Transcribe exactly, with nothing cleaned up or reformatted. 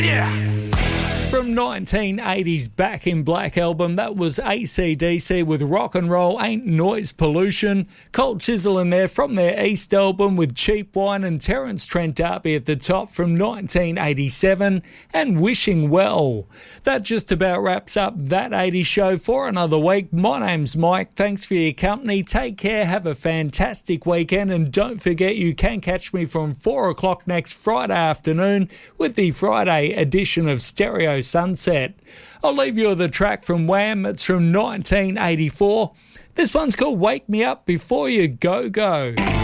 From nineteen eighties Back in Black album, that was A C D C with Rock and Roll Ain't Noise Pollution. Cold Chisel in there from their East album with Cheap Wine, and Terence Trent D'Arby at the top from nineteen eighty-seven, and Wishing Well. That just about wraps up that eighties show for another week. My name's Mike. Thanks for your company. Take care. Have a fantastic weekend. And don't forget, you can catch me from four o'clock next Friday afternoon with the Friday edition of Stereo Sunset. I'll leave you with a track from Wham. It's from nineteen eighty-four. This one's called Wake Me Up Before You Go Go.